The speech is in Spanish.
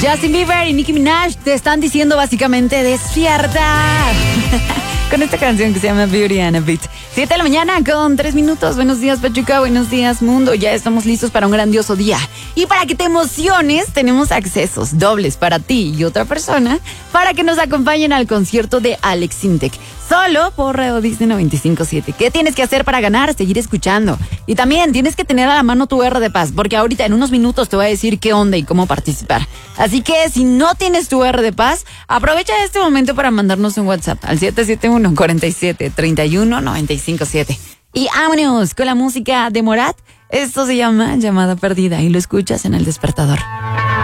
Justin Bieber y Nicki Minaj te están diciendo básicamente despierta. Con esta canción que se llama Beauty and a Beat. 7 de la mañana con 3 minutos. Buenos días, Pachuca. Buenos días, mundo. Ya estamos listos para un grandioso día. Y para que te emociones, tenemos accesos dobles para ti y otra persona para que nos acompañen al concierto de Alex Sintek. Solo por Radio Disney 95.7. ¿Qué tienes que hacer para ganar? Seguir escuchando. Y también tienes que tener a la mano tu R de Paz, porque ahorita en unos minutos te voy a decir qué onda y cómo participar. Así que si no tienes tu R de Paz, aprovecha este momento para mandarnos un WhatsApp al 771-47-31-957. Y vámonos con la música de Morat. Esto se llama Llamada Perdida y lo escuchas en El Despertador.